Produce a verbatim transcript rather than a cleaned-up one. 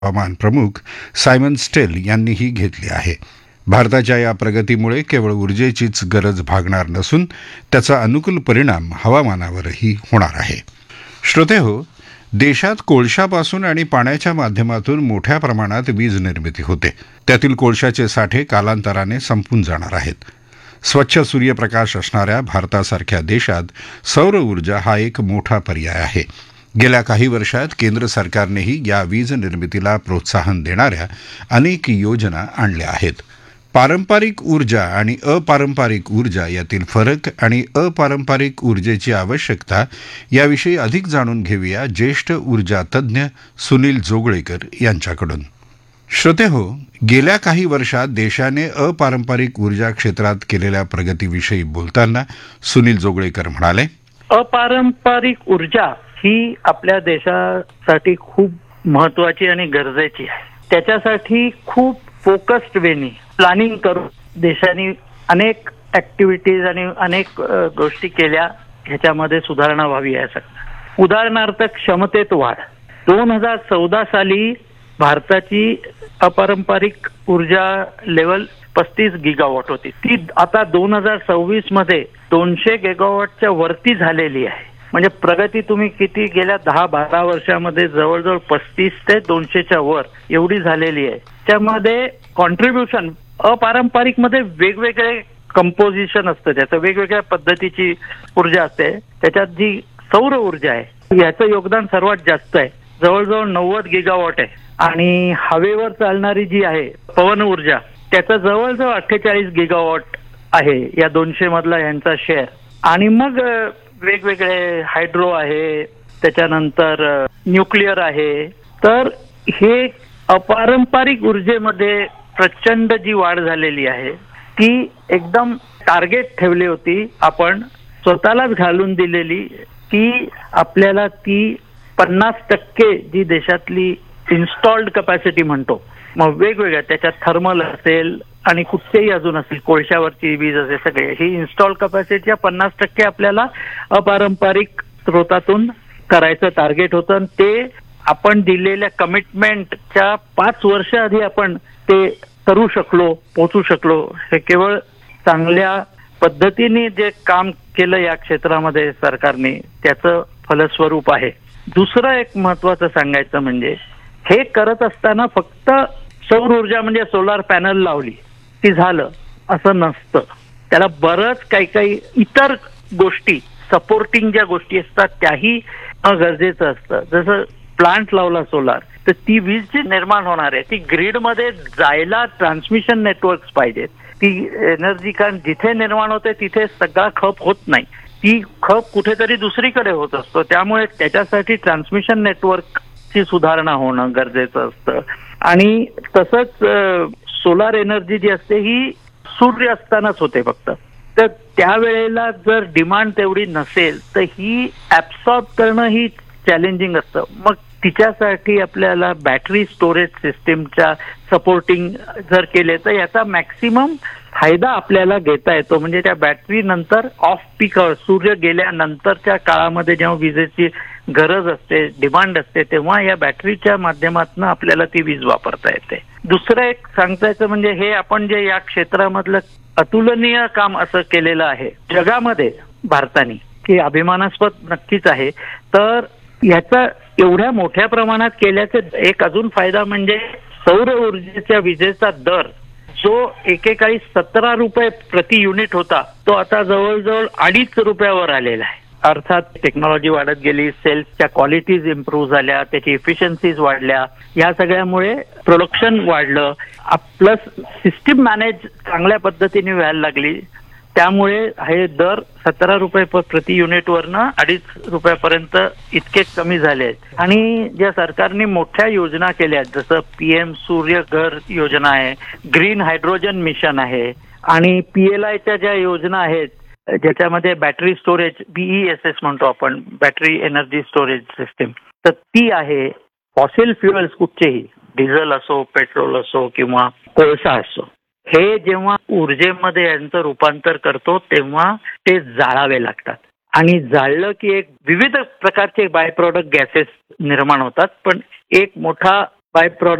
हवामान प्रमुख सायमन स्टेल यांनीही घेतली आहे. भारताच्या या प्रगतीमुळे केवळ ऊर्जेचीच गरज भागणार नसून त्याचा अनुकूल परिणाम हवामानावरही होणार आहे. श्रोतेहो, देशात कोळशापासून आणि पाण्याच्या माध्यमातून मोठ्या प्रमाणात वीज निर्मिती होते. त्यातील कोळशाचे साठे कालांतराने संपून जाणार आहेत. स्वच्छ सूर्यप्रकाश असणाऱ्या भारतासारख्या देशात सौर ऊर्जा हा एक मोठा पर्याय आहे. गेल्या काही वर्षात केंद्र सरकारनेही या वीज निर्मितीला प्रोत्साहन देणाऱ्या अनेक योजना आणल्या आहेत. पारंपरिक ऊर्जा आणि अपारंपरिक ऊर्जा यातील फरक आणि अपारंपरिक ऊर्जेची आवश्यकता याविषयी अधिक जाणून घेऊया ज्येष्ठ ऊर्जा तज्ज्ञ सुनील जोगळेकर यांच्याकडून. श्रोतेहो, गेल्या काही वर्षात देशाने अपारंपरिक ऊर्जा क्षेत्रात केलेल्या प्रगतीविषयी बोलताना सुनील जोगळेकर म्हणाले, अपारंपरिक ऊर्जा ही आपल्या देशासाठी खूप महत्वाची आणि गरजेची आहे. त्याच्यासाठी खूप फोकस्ड वेनी प्लॅनिंग करून देशाने अनेक ऍक्टिव्हिटीज आणि अनेक गोष्टी केल्या. ह्याच्यामध्ये सुधारणा व्हावी यासाठी उदाहरणार्थ क्षमतेत वाढ. दोन हजार चौदा साली भारताची अपारंपरिक ऊर्जा लेवल पस्तीस गिगावॉट होती. ती आता दोन हजार सव्वीस मध्ये दोनशे गिगावॉटच्या वरती झालेली आहे. म्हणजे प्रगती तुम्ही किती गेल्या दहा बारा वर्षामध्ये जवळजवळ पस्तीस ते दोनशेच्या वर एवढी झालेली आहे. त्यामध्ये कॉन्ट्रीब्युशन अपारंपरिक मध्ये वेगवेगळे कंपोजिशन असतं, त्याचं वेगवेगळ्या पद्धतीची ऊर्जा असते. त्याच्यात जी सौर ऊर्जा आहे याचं योगदान सर्वात जास्त आहे, जवळजवळ नव्वद गिगावॉट आहे. आणि हवेवर चालणारी जी आहे पवन ऊर्जा त्याचं जवळजवळ अठ्ठेचाळीस गिगावॉट आहे या दोनशे मधला यांचा शेअर. आणि मग वेगवेगळे हायड्रो आहे, त्याच्यानंतर न्यूक्लिअर आहे. तर हे अपारंपरिक ऊर्जेमध्ये प्रचंड जी वाढ झालेली आहे ती एकदम टार्गेट ठेवली होती आपण स्वतःलाच घालून दिलेली की आपल्याला ती पन्नास टक्के जी देशातली इन्स्टॉल्ड कपॅसिटी म्हणतो, मग वेगवेगळ्या त्याच्यात थर्मल असेल आणि कुठचेही अजून असेल, कोळशावरची वीज असेल, सगळे ही इन्स्टॉल कपॅसिटीच्या पन्नास टक्के आपल्याला अपारंपरिक स्रोतातून करायचं टार्गेट होतं. ते आपण दिलेल्या कमिटमेंटच्या पाच वर्ष आधी आपण ते करू शकलो, पोहोचू शकलो. हे केवळ चांगल्या पद्धतीने जे काम केलं या क्षेत्रामध्ये सरकारने त्याचं फलस्वरूप आहे. दुसरं एक महत्वाचं सांगायचं म्हणजे हे करत असताना फक्त सौर ऊर्जा म्हणजे सोलार पॅनल लावली की झालं असं नसतं. त्याला बरंच काही काही इतर गोष्टी सपोर्टिंग ज्या गोष्टी असतात त्याही गरजेचं असतं. जसं प्लांट लावला सोलार तर ती वीज जी निर्माण होणार आहे ती ग्रीडमध्ये जायला ट्रान्समिशन नेटवर्क्स पाहिजेत. ती एनर्जी कारण जिथे निर्माण होते तिथे सगळा खप होत नाही, ती खप कुठेतरी दुसरीकडे होत असतो. त्यामुळे त्याच्यासाठी ट्रान्समिशन नेटवर्क ची सुधारणा होणं गरजेचं असतं. आणि तसंच सोलार एनर्जी जी असते ही सूर्य असतानाच होते फक्त. तर त्यावेळेला जर डिमांड तेवढी नसेल तर ही ऍब्सॉर्ब करणं ही चॅलेंजिंग असतं. मग तिच्यासाठी आपल्याला बॅटरी स्टोरेज सिस्टीमच्या सपोर्टिंग जर केले तर याचा मॅक्सिमम फायदा आपल्याला घेता येतो. म्हणजे त्या बॅटरी नंतर ऑफ पीक सूर्य गेल्यानंतरच्या काळामध्ये जेव्हा विजेची गरज असते, डिमांड असते, तेव्हा या बॅटरीच्या माध्यमातून आपल्याला ती वीज वापरता येते. दुसरं एक सांगतायचं म्हणजे हे आपण जे या क्षेत्रामधलं अतुलनीय काम असं केलेलं आहे जगामध्ये भारताने, की अभिमानास्पद नक्कीच आहे. तर ह्याचा एवढ्या मोठ्या प्रमाणात केल्याचे एक अजून फायदा म्हणजे सौर ऊर्जेच्या विजेचा दर जो एकेकाळी सतरा रुपये प्रति युनिट होता तो आता जवळजवळ अडीच रुपयावर आलेला आहे. अर्थात टेक्नॉलॉजी वाढत गेली, सेल्सच्या क्वालिटीज इम्प्रूव्ह झाल्या, त्याची इफिशियन्सीज वाढल्या, या सगळ्यामुळे प्रोडक्शन वाढलं, प्लस सिस्टीम मॅनेज चांगल्या पद्धतीने व्हायला लागली. त्यामुळे हे दर सतरा रुपये प्रति युनिटवरनं अडीच रुपयापर्यंत इतके कमी झाले आहेत. आणि ज्या सरकारने मोठ्या योजना केल्या जसं पीएम सूर्य घर योजना आहे, ग्रीन हायड्रोजन मिशन आहे आणि पीएलआयच्या ज्या योजना आहेत ज्याच्यामध्ये बॅटरी स्टोरेज बीईएसएस म्हणतो आपण, बॅटरी एनर्जी स्टोरेज सिस्टीम, तर ती आहे. फॉसिल फ्युएल्स कुठचेही डिझेल असो, पेट्रोल असो किंवा कोळसा असो, हे जेव्हा ऊर्जेमध्ये यांचं रूपांतर करतो तेव्हा ते जाळावे लागतात. आणि जाळलं की एक विविध प्रकारचे बाय प्रोडक्ट गॅसेस निर्माण होतात. पण एक मोठा बाय प्रॉडक्ट